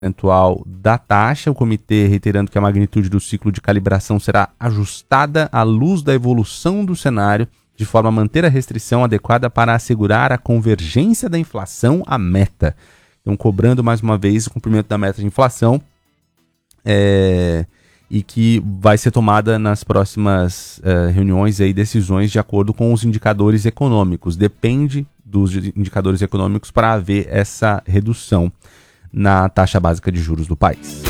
percentual da taxa, o comitê reiterando que a magnitude do ciclo de calibração será ajustada à luz da evolução do cenário, de forma a manter a restrição adequada para assegurar a convergência da inflação à meta. Então, cobrando mais uma vez o cumprimento da meta de inflação, e que vai ser tomada nas próximas reuniões e decisões de acordo com os indicadores econômicos. Depende dos indicadores econômicos para haver essa redução na taxa básica de juros do país.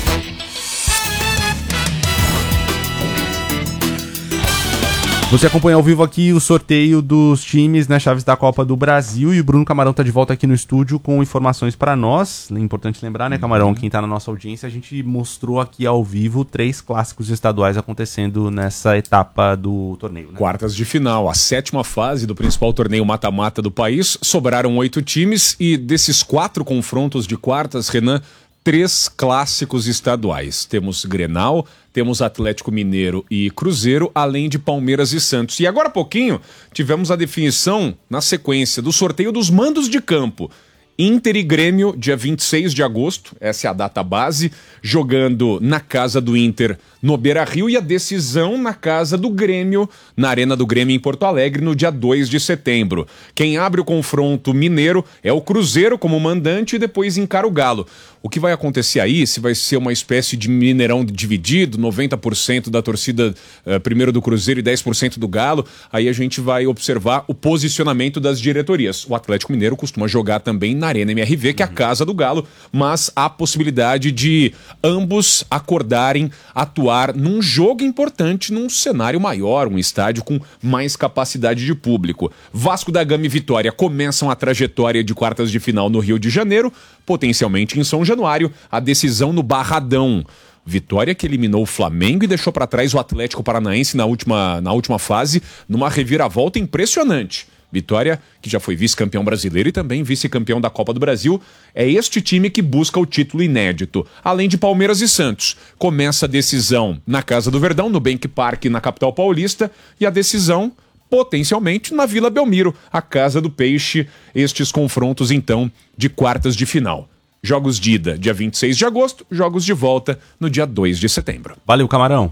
Você acompanha ao vivo aqui o sorteio dos times nas chaves da Copa do Brasil e o Bruno Camarão está de volta aqui no estúdio com informações para nós. É importante lembrar, né, Camarão, quem está na nossa audiência, a gente mostrou aqui ao vivo 3 clássicos estaduais acontecendo nessa etapa do torneio, né? Quartas de final, a 7ª fase do principal torneio mata-mata do país. Sobraram 8 times e desses 4 confrontos de quartas, Renan, 3 clássicos estaduais. Temos Grenal, temos Atlético Mineiro e Cruzeiro, além de Palmeiras e Santos. E agora há pouquinho tivemos a definição, na sequência, do sorteio dos mandos de campo. Inter e Grêmio, dia 26 de agosto, essa é a data base, jogando na casa do Inter no Beira-Rio e a decisão na casa do Grêmio, na Arena do Grêmio em Porto Alegre, no dia 2 de setembro. Quem abre o confronto mineiro é o Cruzeiro como mandante e depois encara o Galo. O que vai acontecer aí, se vai ser uma espécie de Mineirão dividido, 90% da torcida primeiro do Cruzeiro e 10% do Galo, aí a gente vai observar o posicionamento das diretorias. O Atlético Mineiro costuma jogar também na Arena MRV, que é a casa do Galo, mas há possibilidade de ambos acordarem, atuar num jogo importante, num cenário maior, um estádio com mais capacidade de público. Vasco da Gama e Vitória começam a trajetória de quartas de final no Rio de Janeiro, potencialmente em São Januário, a decisão no Barradão. Vitória que eliminou o Flamengo e deixou para trás o Atlético Paranaense na última fase, numa reviravolta impressionante. Vitória, que já foi vice-campeão brasileiro e também vice-campeão da Copa do Brasil, é este time que busca o título inédito. Além de Palmeiras e Santos. Começa a decisão na Casa do Verdão, no Bank Park, na capital paulista, e a decisão, potencialmente, na Vila Belmiro, a Casa do Peixe. Estes confrontos, então, de quartas de final. Jogos de ida, dia 26 de agosto, jogos de volta no dia 2 de setembro. Valeu, Camarão.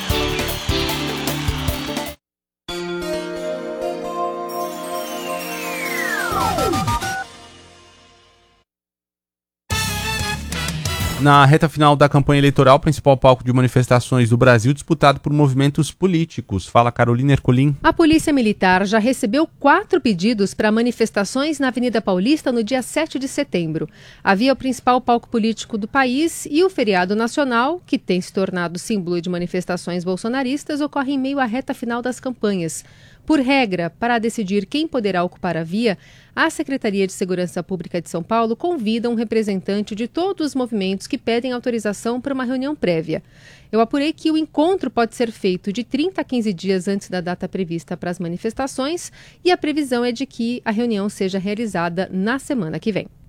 Na reta final da campanha eleitoral, principal palco de manifestações do Brasil disputado por movimentos políticos. Fala, Carolina Ercolim. A Polícia Militar já recebeu 4 pedidos para manifestações na Avenida Paulista no dia 7 de setembro. Havia o principal palco político do país e o feriado nacional, que tem se tornado símbolo de manifestações bolsonaristas, ocorre em meio à reta final das campanhas. Por regra, para decidir quem poderá ocupar a via, a Secretaria de Segurança Pública de São Paulo convida um representante de todos os movimentos que pedem autorização para uma reunião prévia. Eu apurei que o encontro pode ser feito de 30 a 15 dias antes da data prevista para as manifestações e a previsão é de que a reunião seja realizada na semana que vem.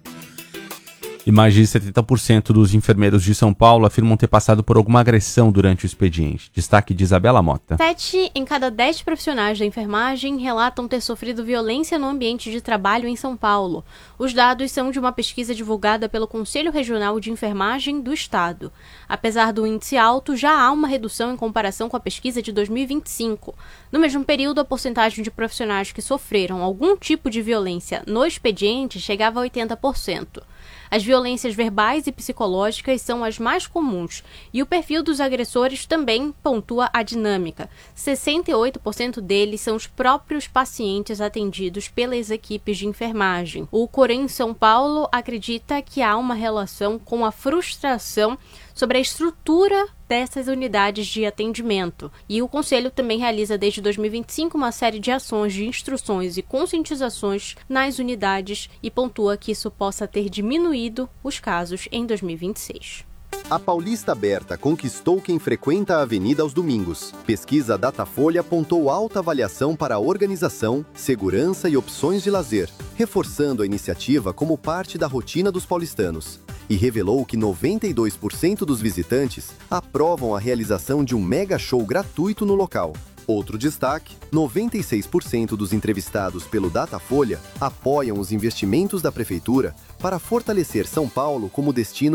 E mais de 70% dos enfermeiros de São Paulo afirmam ter passado por alguma agressão durante o expediente. Destaque de Isabela Mota. 7 em cada 10 profissionais da enfermagem relatam ter sofrido violência no ambiente de trabalho em São Paulo. Os dados são de uma pesquisa divulgada pelo Conselho Regional de Enfermagem do Estado. Apesar do índice alto, já há uma redução em comparação com a pesquisa de 2025. No mesmo período, a porcentagem de profissionais que sofreram algum tipo de violência no expediente chegava a 80%. As violências verbais e psicológicas são as mais comuns e o perfil dos agressores também pontua a dinâmica. 68% deles são os próprios pacientes atendidos pelas equipes de enfermagem. O Corém São Paulo acredita que há uma relação com a frustração sobre a estrutura dessas unidades de atendimento. E o Conselho também realiza desde 2025 uma série de ações de instruções e conscientizações nas unidades e pontua que isso possa ter diminuído os casos em 2026. A Paulista Aberta conquistou quem frequenta a avenida aos domingos. Pesquisa Datafolha apontou alta avaliação para a organização, segurança e opções de lazer, reforçando a iniciativa como parte da rotina dos paulistanos. E revelou que 92% dos visitantes aprovam a realização de um mega show gratuito no local. Outro destaque: 96% dos entrevistados pelo Datafolha apoiam os investimentos da Prefeitura para fortalecer São Paulo como destino